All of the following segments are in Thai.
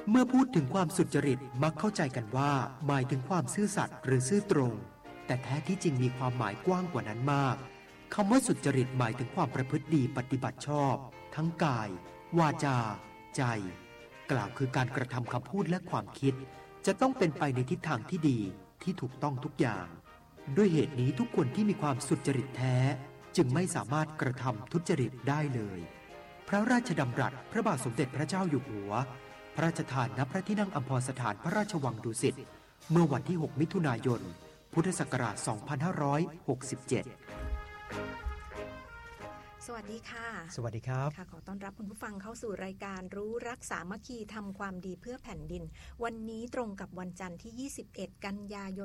เมื่อพูดถึงความสุจริตมักเข้าใจกันว่าหมายถึงความซื่อสัตย์หรือซื่อตรงแต่แท้ที่จริงมีความหมายกว้างกว่านั้นมากคำว่าสุจริตหมายถึงความประพฤติดีปฏิบัติชอบทั้งกายวาจาใจกล่าวคือการกระทำคำพูดและความคิดจะต้องเป็นไปในทิศทางที่ดีที่ถูกต้องทุกอย่างด้วยเหตุนี้ทุกคนที่มีความสุจริตแท้จึงไม่สามารถกระทำทุจริตได้เลยพระราชดำรัสพระบาทสมเด็จพระเจ้าอยู่หัวพระราชทานณพระที่นั่งอัมพรสถานพระราชวังดุสิตเมื่อวันที่ 6 มิถุนายน พุทธศักราช 2567 สวัสดีค่ะสวัสดีครับค่ะขอต้อนรับคุณผู้ฟังเข้าสู่รายการรู้รักสามัคคีทำความดีเพื่อแผ่นดินวันนี้ตรงกับวันจันทร์ที่21กันยายน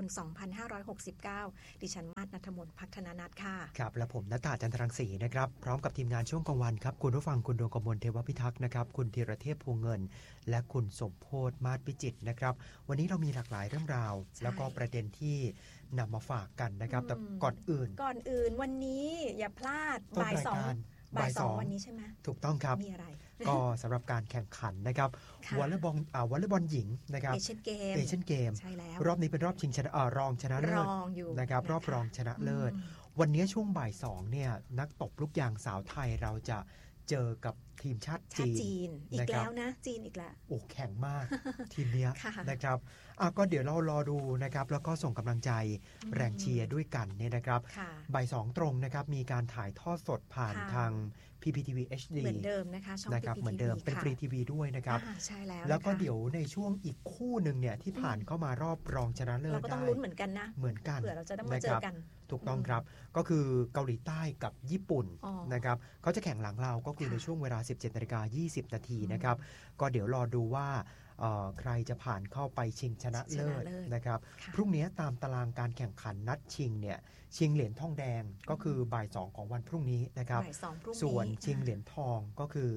2569ดิฉันมาศณัฐมนต์พัฒนานัทค่ะครับและผมณตาจันทรังสีนะครับพร้อมกับทีมงานช่วงกลางวันครับคุณผู้ฟังคุณดวงกมลเทวพิทักษ์นะครับคุณธีรเทพภูเงินและคุณสมโพธิ์มาศพิจิตรนะครับวันนี้เรามีหลากหลายเรื่องราวแล้วก็ประเด็นที่นำมาฝากกันนะครับแต่ก่อนอื่นวันนี้อย่าพลาดบ่ายสองวันนี้ใช่ไหมถูกต้องครับมีอะไรก็สำหรับการแข่งขันนะครับวอลเลย์บอลหญิงนะครับเอเชียนเกมใช่แล้วรอบนี้เป็นรอบชิงชนะรองชนะเลิศนะครับรอบรองชนะเลิศวันนี้ช่วงบ่าย2เนี่ยนักตบลูกยางสาวไทยเราจะเจอกับทีมชาติจีนอีกแล้วนะจีนอีกแล้วโอ้แข็งมากทีมเนี้ยนะครับก็เดี๋ยวเรารอดูนะครับแล้วก็ส่งกำลังใจแรงเชียร์ด้วยกันเนี่ยนะครับบ่าย2ตรงนะครับมีการถ่ายทอดสดผ่านทาง PPTV HD เหมือนเดิมนะคะช่อง PPTV เหมือนเดิมเป็นฟรีทีวีด้วยนะครับใช่แล้วก็เดี๋ยวในช่วงอีกคู่หนึ่งเนี่ยที่ผ่านเข้ามารอบรองชนะเลิศเราก็ต้องลุ้นเหมือนกันนะเหมือนกันเผื่อเราจะได้มาเจอกันถูกต้องครับก็คือเกาหลีใต้กับญี่ปุ่นนะครับเขาจะแข่งหลังเราก็คือในช่วงเวลา 17:20 นาทีนะครับก็เดี๋ยวรอดูว่าใครจะผ่านเข้าไปชิงชนะเลิศนะครับพรุ่งนี้ตามตารางการแข่งขันนัดชิงเนี่ยชิงเหรียญทองแดงก็คือบ่าย2ของวันพรุ่งนี้นะครับส่วนชิงเหรียญทองก็คือ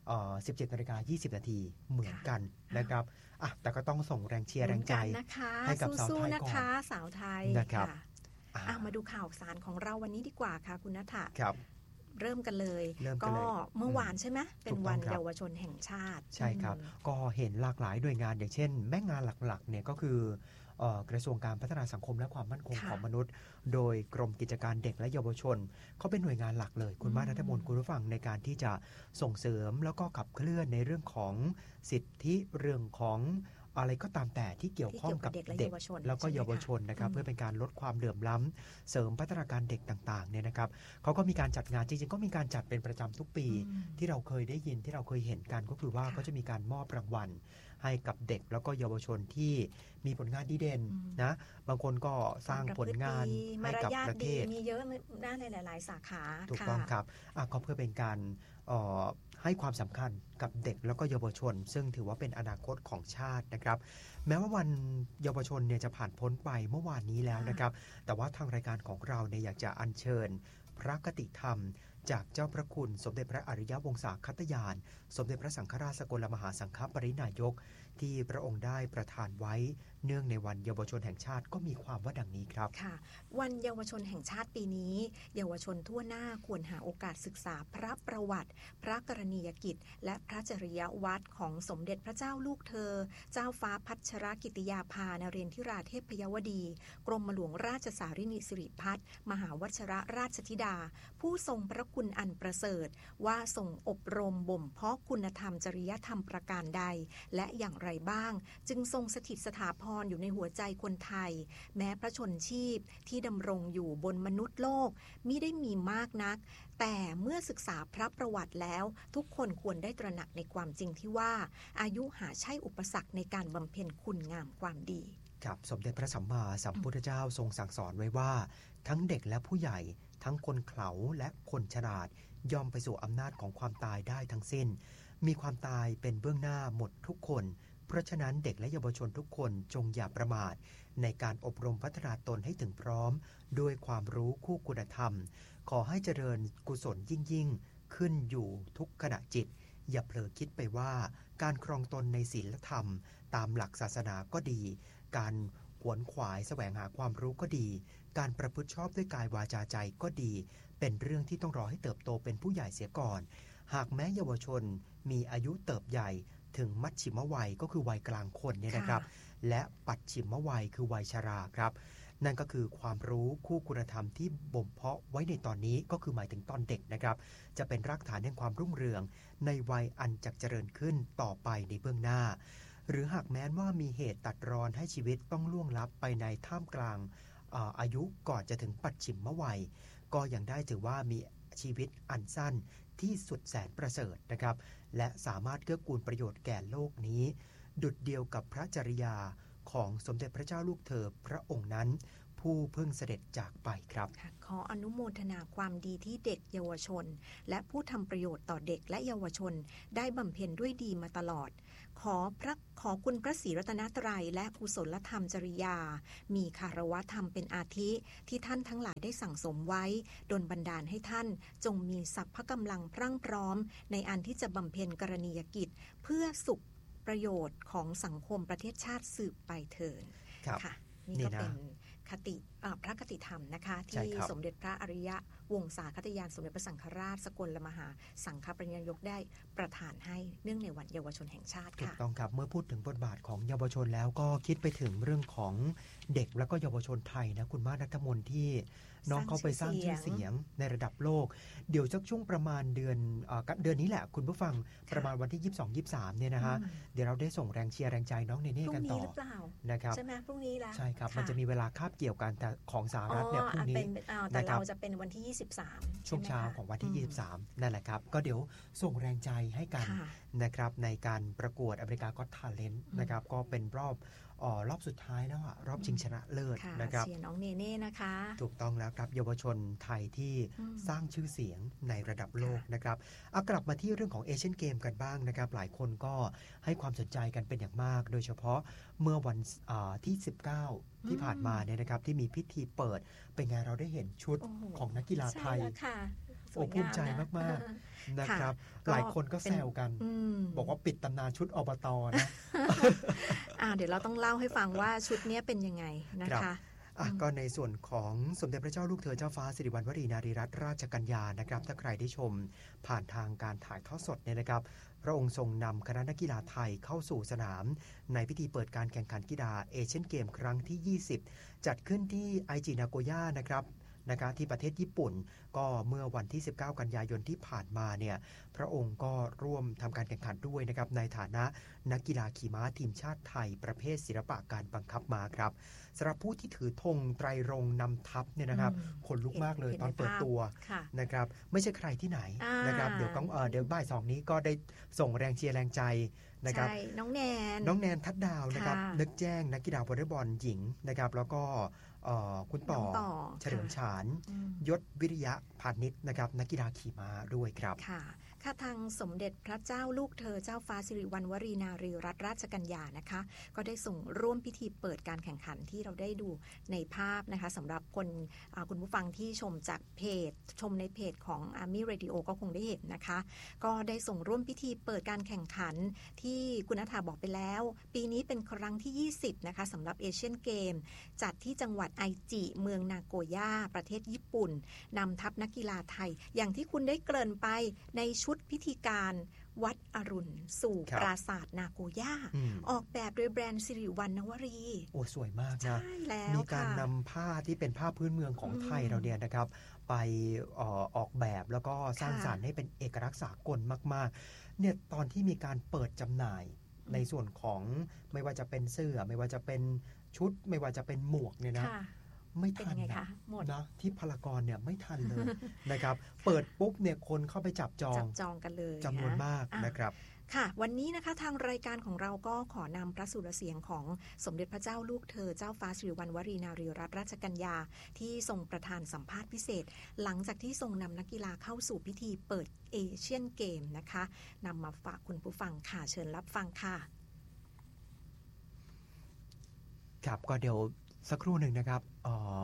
17:20 นาทีเหมือนกันนะครับแต่ก็ต้องส่งแรงเชียร์แรงใจให้กับสาวไทยก่อนสาวไทยนะครับมาดูข่าวสารของเราวันนี้ดีกว่าค่ะคุณณัฐครับเริ่มกันเลยก็เมื่อวานใช่ไหมเป็นวันเยาวชนแห่งชาติใช่ครับก็เห็นหลากหลายหน่วยงานอย่างเช่นแม่งานหลักๆเนี่ยก็คือกระทรวงการพัฒนาสังคมและความมั่นคงของมนุษย์โดยกรมกิจการเด็กและเยาวชนเขาเป็นหน่วยงานหลักเลยคุณมาศ ณัฐมนต์คุณผู้ฟังในการที่จะส่งเสริมแล้วก็ขับเคลื่อนในเรื่องของสิทธิเรื่องของอะไรก็ตามแต่ที่เกี่ยวข้องกับเด็กแล้วก็เยาวชนนะครับเพื่อเป็นการลดความเหลื่อมล้ำเสริมพัฒนาการเด็กต่างๆเนี่ยนะครับเขาก็มีการจัดงานจริงๆก็มีการจัดเป็นประจำทุกปีที่เราเคยได้ยินที่เราเคยเห็นกันก็คือว่าก็จะมีการมอบรางวัลให้กับเด็กแล้วก็เยาวชนที่มีผลงานดีเด่นนะบางคนก็สร้างผลงานให้กับประเทศมีเยอะด้านหลายๆสาขาถูกต้องครับก็เพื่อเป็นการให้ความสำคัญกับเด็กแล้วก็เยาวชนซึ่งถือว่าเป็นอนาคตของชาตินะครับแม้ว่าวันเยาวชนเนี่ยจะผ่านพ้นไปเมื่อวานนี้แล้วนะครับแต่ว่าทางรายการของเราเนี่ยอยากจะอัญเชิญพระคติธรรมจากเจ้าพระคุณสมเด็จพระอริยวงศาคัตยานสมเด็จพระสังฆราชสกลมหาสังฆปรินายกที่พระองค์ได้ประทานไว้เนื่องในวันเยาวชนแห่งชาติก็มีความว่าดังนี้ครับค่ะวันเยาวชนแห่งชาติปีนี้เยาวชนทั่วหน้าควรหาโอกาสศึกษาพระประวัติพระกรณียกิจและพระจริยวัตรของสมเด็จพระเจ้าลูกเธอเจ้าฟ้าพัชรกิติยาภานเรนทิราเทพยวดีกรมหลวงราชสารินีสิริพัฒน์มหาวชิรราชธิดาผู้ทรงพระคุณอันประเสริฐว่าทรงอบรมบ่มเพาะคุณธรรมจริยธรรมประการใดและอย่างไรบ้างจึงทรงสถิตสถาพรอยู่ในหัวใจคนไทยแม้พระชนชีพที่ดำรงอยู่บนมนุษย์โลกมิได้มีมากนักแต่เมื่อศึกษาพระประวัติแล้วทุกคนควรได้ตระหนักในความจริงที่ว่าอายุหาใช่อุปสรรคในการบำเพ็ญคุณงามความดีครับสมเด็จพระสัมมาสัมพุทธเจ้าทรงสั่งสอนไว้ว่าทั้งเด็กและผู้ใหญ่ทั้งคนเขลาและคนฉลาดย่อมไปสู่อำนาจของความตายได้ทั้งสิ้นมีความตายเป็นเบื้องหน้าหมดทุกคนเพราะฉะนั้นเด็กและเยาวชนทุกคนจงอย่าประมาทในการอบรมพัฒนาตนให้ถึงพร้อมด้วยความรู้คู่คุณธรรมขอให้เจริญกุศลยิ่งขึ้นอยู่ทุกขณะจิตอย่าเผลอคิดไปว่าการครองตนในศีลธรรมตามหลักศาสนาก็ดีการขวนขวายแสวงหาความรู้ก็ดีการประพฤติชอบด้วยกายวาจาใจก็ดีเป็นเรื่องที่ต้องรอให้เติบโตเป็นผู้ใหญ่เสียก่อนหากแม้เยาวชนมีอายุเติบใหญ่ถึงมัชชิมวัยก็คือวัยกลางคนเนี่ยนะครับและปัจฉิมวัยคือวัยชราครับนั่นก็คือความรู้คู่คุณธรรมที่บ่มเพาะไว้ในตอนนี้ก็คือหมายถึงตอนเด็กนะครับจะเป็นรากฐานแห่งความรุ่งเรืองในวัยอันจักเจริญขึ้นต่อไปในเบื้องหน้าหรือหากแม้นว่ามีเหตุตัดรอนให้ชีวิตต้องล่วงลับไปในท่ามกลางอายุก่อนจะถึงปัจฉิมวัยก็ยังได้ถือว่ามีชีวิตอันสั้นที่สุดแสนประเสริฐนะครับและสามารถเกื้อกูลประโยชน์แก่โลกนี้ดุจเดียวกับพระจริยาของสมเด็จพระเจ้าลูกเธอพระองค์นั้นผู้เพิ่งเสด็จจากไปครับขออนุโมทนาความดีที่เด็กเยาวชนและผู้ทำประโยชน์ต่อเด็กและเยาวชนได้บำเพ็ญด้วยดีมาตลอดขอคุณพระศรีรัตนตรัยและกุศลธรรมจริยามีคารวะธรรมเป็นอาทิที่ท่านทั้งหลายได้สั่งสมไว้ดลบันดาลให้ท่านจงมีสัพพะกำลังพรั่งพร้อมในอันที่จะบำเพ็ญกรณียกิจเพื่อสุขประโยชน์ของสังคมประเทศชาติสืบไปเถิดค่ะนี่ก็เป็นพระคติธรรมนะคะที่สมเด็จพระอริยวงศาคตยานสมเด็จพระสังฆราชสกลมหาสังฆปริญญายกได้ประทานให้เนื่องในวันเยาวชนแห่งชาติค่ะถูกต้องครับเมื่อพูดถึงบทบาทของเยาวชนแล้วก็คิดไปถึงเรื่องของเด็กและก็เยาวชนไทยนะคุณมานัทมนที่น้องเขาไปสร้างชื่อเสียงในระดับโลกเดี๋ยวช่วงประมาณเดือนนี้แหละคุณผู้ฟังประมาณวันที่22-23เนี่ยนะฮะเดี๋ยวเราได้ส่งแรงเชียร์แรงใจน้องเนเน่กันต่อนะครับใช่ไหมพรุ่งนี้แล้วใช่ครับมันจะมีเวลาคาบเกี่ยวกันแต่ของสหรัฐเนี่ยพรุ่งนี้แต่เราจะเป็นวันที่23 ช่วงเช้าของวันที่23นั่นแหละครับก็เดี๋ยวส่งแรงใจให้กันนะครับในการประกวดอเมริกาก็อต ทาเลนต์นะครับก็เป็นรอบสุดท้ายแล้วอะรอบชิงชนะเลิศนะครับเชียร์น้องเนเน่นะคะถูกต้องแล้วครับเยาวชนไทยที่สร้างชื่อเสียงในระดับโลกนะครับเอากลับมาที่เรื่องของเอเชียนเกมกันบ้างนะครับหลายคนก็ให้ความสนใจกันเป็นอย่างมากโดยเฉพาะเมื่อวันที่19ที่ผ่านมาเนี่ยนะครับที่มีพิธีเปิดเป็นไงเราได้เห็นชุดของนักกีฬาไทยโอ้ภูมิใจมากๆนะครับหลายคนก็แซวกันบอกว่าปิดตำนานชุดอบต.นะเดี๋ยวเราต้องเล่าให้ฟังว่าชุดนี้เป็นยังไงนะคะก็ในส่วนของสมเด็จพระเจ้าลูกเธอเจ้าฟ้าสิริวัณวรีนารีรัตนราชกัญญานะครับถ้าใครได้ชมผ่านทางการถ่ายทอดสดเนี่ยนะครับพระองค์ทรงนำคณะนักกีฬาไทยเข้าสู่สนามในพิธีเปิดการแข่งขันกีฬาเอเชียนเกมครั้งที่20จัดขึ้นที่ไอจินาโกย่านะครับที่ประเทศญี่ปุ่นก็เมื่อวันที่19กันยายนที่ผ่านมาเนี่ยพระองค์ก็ร่วมทำการแข่งขันด้วยนะครับในฐานะนักกีฬาขี่ม้าทีมชาติไทยประเภทศิลปะการบังคับม้าครับสำหรับผู้ที่ถือธงไตรรงค์นำทัพเนี่ยนะครับขนลุกมากเลยตอนเปิดตัวนะครับไม่ใช่ใครที่ไหนนะครับเดี๋ยวบ่าย2นี้ก็ได้ส่งแรงเชียร์แรงใจนะครับน้องแนนทัดดาวนะครับนึกแจ้งนักกีฬาวอลเลย์บอลหญิงนะครับแล้วก็คุณต่อเฉลิมฉานยศวิริยะพานิชนะครับนักกีฬาขี่ม้าด้วยครับค่ะทางสมเด็จพระเจ้าลูกเธอเจ้าฟ้าสิริวัณวรีนารีรัตนราชกัญญานะคะก็ได้ส่งร่วมพิธีเปิดการแข่งขันที่เราได้ดูในภาพนะคะสำหรับคุณผู้ฟังที่ชมจากชมในเพจของ Army Radio ก็คงได้เห็นนะคะก็ได้ส่งร่วมพิธีเปิดการแข่งขันที่คุณณฐาบอกไปแล้วปีนี้เป็นครั้งที่20นะคะสำหรับเอเชียนเกมจัดที่จังหวัดไอจิเมืองนาโกย่าประเทศญี่ปุ่นนำทัพนักกีฬาไทยอย่างที่คุณได้เกริ่นไปในชุดพิธีการวัดอรุณสู่ปราสาทนาโกย่าออกแบบโดยแบรนด์สิริวัณณวรีโอ้สวยมากนะมีการนำผ้าที่เป็นผ้าพื้นเมืองของไทยเราเนี่ยนะครับไปออกแบบแล้วก็สร้างสรรค์ให้เป็นเอกลักษณ์สากลมากๆเนี่ยตอนที่มีการเปิดจำหน่ายในส่วนของไม่ว่าจะเป็นเสื้อไม่ว่าจะเป็นชุดไม่ว่าจะเป็นหมวกเนี่ยนะไม่ทันนะที่พารากอนเนี่ยไม่ทันเลยนะครับเปิดปุ๊บเนี่ยคนเข้าไปจับจองกันเลยจำนวนมากนะครับค่ะวันนี้นะคะทางรายการของเราก็ขอนำพระสุรเสียงของสมเด็จพระเจ้าลูกเธอเจ้าฟ้าสิริวัณวรีนารีรัตนราชกัญญาที่ทรงประธานสัมภาษณ์พิเศษหลังจากที่ทรงนำนักกีฬาเข้าสู่พิธีเปิดเอเชียนเกมนะคะนำมาฝากคุณผู้ฟังค่ะเชิญรับฟังค่ะครับก็เดี๋ยวสักครู่หนึ่งนะครับ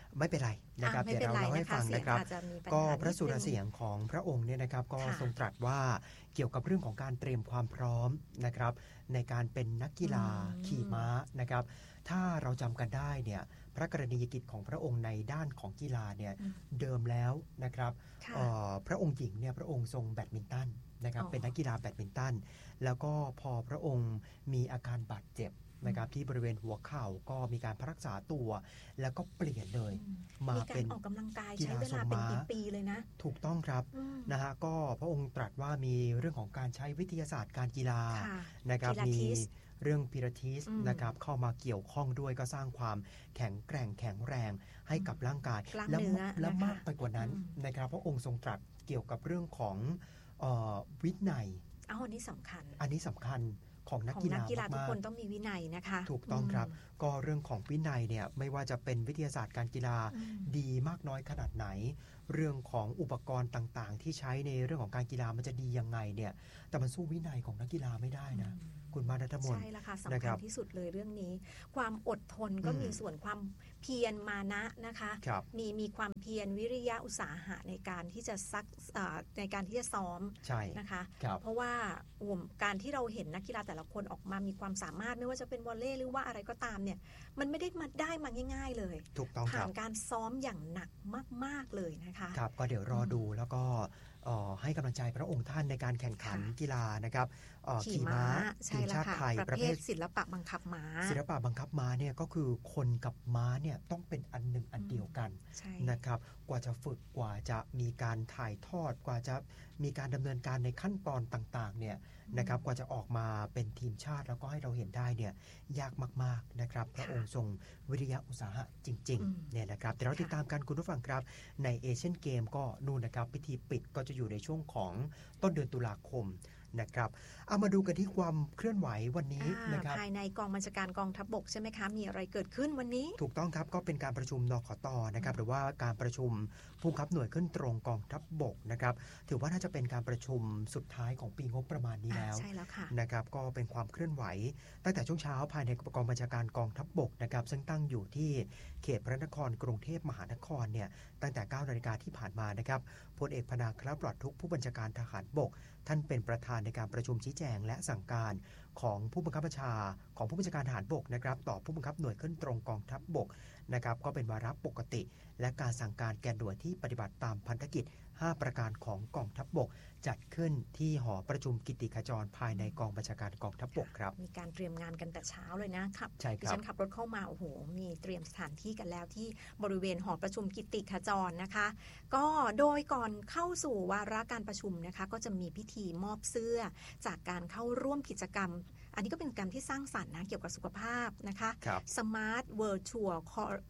ไม่เป็นไรนะครับเดี๋ยวเราเล่าให้ฟังนะครับก็พระสุรเสียงของพระองค์เนี่ยนะครับก็ทรงตรัสว่าเกี่ยวกับเรื่องของการเตรียมความพร้อมนะครับในการเป็นนักกีฬาขี่ม้านะครับถ้าเราจำกันได้เนี่ยพระกรณียกิจของพระองค์ในด้านของกีฬาเนี่ยเดิมแล้วนะครับพระองค์หญิงเนี่ยพระองค์ทรงแบดมินตันนะครับเป็นนักกีฬาแบดมินตันแล้วก็พอพระองค์มีอาการบาดเจ็บนะครับที่บริเวณหัวเข่าก็มีการรักษาตัวแล้วก็เปลี่ยนเลยมาเป็นออกกำลังกายใช้เวลาเป็นปีๆเลยนะถูกต้องครับนะฮะก็พระองค์ตรัสว่ามีเรื่องของการใช้วิทยาศาสตร์การกีฬานะครับมีเรื่องพิลาทิสนะครับเข้ามาเกี่ยวข้องด้วยก็สร้างความแข็งแกร่งแข็งแรงให้กับร่างกายและมากไปกว่านั้นนะครับพระองค์ทรงตรัสเกี่ยวกับเรื่องของวินัยอันนี้สำคัญของนักกีฬาทุกคนต้องมีวินัยนะคะถูกต้องครับก็เรื่องของวินัยเนี่ยไม่ว่าจะเป็นวิทยาศาสตร์การกีฬาดีมากน้อยขนาดไหนเรื่องของอุปกรณ์ต่างๆที่ใช้ในเรื่องของการกีฬามันจะดียังไงเนี่ยแต่มันสู้วินัยของนักกีฬาไม่ได้นะคุณมานัทมนต์ใช่ละค่ะสำคัญที่สุดเลยเรื่องนี้ความอดทนก็มีส่วนความเพียรมานะนะคะมีความเพียรวิริยะอุตสาหะในการที่จะในการที่จะซ้อมนะคะเพราะว่าการที่เราเห็นนักกีฬาแต่ละคนออกมามีความสามารถไม่ว่าจะเป็นวอลเลย์หรือว่าอะไรก็ตามเนี่ยมันไม่ได้มาง่ายๆเลยผ่านการซ้อมอย่างหนักมากๆเลยนะคะครับก็เดี๋ยวรอดูแล้วก็ให้กำลังใจพระองค์ท่านในการแข่งขันกีฬานะครับขี่ม้าทีมชาติไทยประเภทศิลปะบังคับม้าเนี่ยก็คือคนกับม้าเนี่ยต้องเป็นอันหนึ่งอันเดียวกันนะครับกว่าจะฝึกกว่าจะมีการถ่ายทอดกว่าจะมีการดำเนินการในขั้นตอนต่างๆเนี่ยนะครับกว่าจะออกมาเป็นทีมชาติแล้วก็ให้เราเห็นได้เนี่ยยากมากๆนะครับพระองค์ทรงวิริยะอุตสาหะจริงๆเนี่ยนะครับเดี๋ยวเราติดตามกันคุณผู้ฟังครับในเอเชียนเกมก็นู่นนะครับพิธีปิดก็จะอยู่ในช่วงของต้นเดือนตุลาคมนะครับเอามาดูกันที่ความเคลื่อนไหววันนี้นะครับภายในกองบัญชาการกองทัพบกใช่ไหมคะมีอะไรเกิดขึ้นวันนี้ถูกต้องครับก็เป็นการประชุมนขต.นะครับหรือว่าการประชุมผู้บังคับหน่วยขึ้นตรงกองทัพบกนะครับถือว่าน่าจะเป็นการประชุมสุดท้ายของปีงบประมาณนี้แล้วใช่แล้วค่ะนะครับก็เป็นความเคลื่อนไหวตั้งแต่ช่วงเช้าภายในกองบัญชาการกองทัพบกนะครับซึ่งตั้งอยู่ที่เขตพระนครกรุงเทพมหานครเนี่ยตั้งแต่ 9 นาฬิกาที่ผ่านมานะครับพลเอกพนาคล้าปลอดทุกผู้บัญชาการทหารบกท่านเป็นประธานในการประชุมชี้แจงและสั่งการของผู้บังคับบัญชาของผู้บัญชาการทหารบกนะครับต่อผู้บังคับหน่วยขึ้นตรงกองทัพบกนะครับก็เป็นวาระปกติและการสั่งการแก่หน่วยที่ปฏิบัติตามพันธกิจ5ประการของกองทัพบกจัดขึ้นที่หอประชุมกิตติขจรภายในกองบัญชาการกองทัพบกครับมีการเตรียมงานกันแต่เช้าเลยนะครับใช่ครับดิฉันขับรถเข้ามาโอ้โหมีเตรียมสถานที่กันแล้วที่บริเวณหอประชุมกิตติขจรนะคะก็โดยก่อนเข้าสู่วาระการประชุมนะคะก็จะมีพิธีมอบเสื้อจากการเข้าร่วมกิจกรรมอันนี้ก็เป็นการที่สร้างสรรค์นะเกี่ยวกับสุขภาพนะคะ Smart Virtual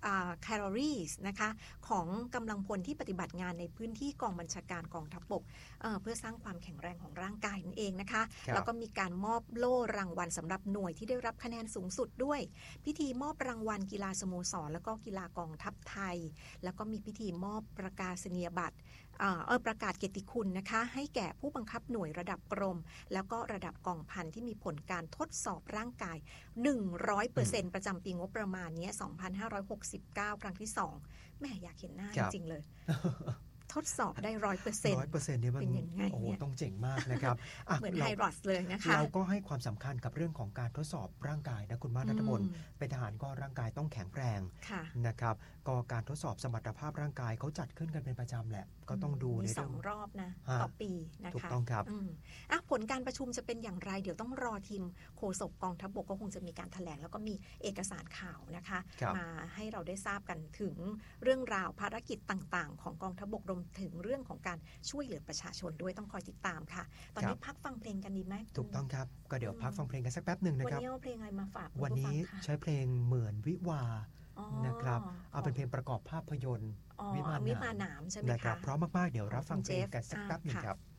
Calories นะคะของกำลังพลที่ปฏิบัติงานในพื้นที่กองบัญชาการกองทัพบกเพื่อสร้างความแข็งแรงของร่างกายนั่นเองนะคะแล้วก็มีการมอบโล่รางวัลสำหรับหน่วยที่ได้รับคะแนนสูงสุดด้วยพิธีมอบรางวัลกีฬาสโมสรแล้วก็กีฬากองทัพไทยแล้วก็มีพิธีมอบประกาศนียบัตรประกาศเกียรติคุณนะคะให้แก่ผู้บังคับหน่วยระดับกรมแล้วก็ระดับกองพันที่มีผลการทดสอบร่างกาย 100% ประจำปีงบประมาณนี้2569 ครั้งที่2แม่อยากเห็นหน้าจริงๆเลยทดสอบได้ 100% เนี่ยมันโอ้โหต้องเจ๋งมากนะครับเหมือนไฮรอสเลยนะคะเราก็ให้ความสำคัญกับเรื่องของการทดสอบร่างกายนะคุณมานัทมนต์เป็นทหารก็ร่างกายต้องแข็งแรงนะครับก็การทดสอบสมรรถภาพร่างกายเขาจัดขึ้นกันเป็นประจำแหละก็ต้องดูในเรื่อง 2 รอบนะต่อปีนะคะถูกต้องครับผลการประชุมจะเป็นอย่างไรเดี๋ยวต้องรอทีมโฆษกกองทัพบกก็คงจะมีการแถลงแล้วก็มีเอกสารข่าวนะคะมาให้เราได้ทราบกันถึงเรื่องราวภารกิจต่างๆของกองทัพบกรวมถึงเรื่องของการช่วยเหลือประชาชนด้วยต้องคอยติดตามค่ะตอนนี้พักฟังเพลงกันดีไหมถูกต้องครับก็เดี๋ยวพักฟังเพลงกันสักแป๊บนึงนะครับวันนี้เอาเพลงอะไรมาฝากวันนี้ใช้เพลงเหมือนวิวานะครับเอาเป็นเพลงประกอบภาพยนตร์วิมานหนามใช่ไหมคะนะครับเพราะมากๆเดี๋ยวรับฟังเพลงกันสักแป๊บนึงครับ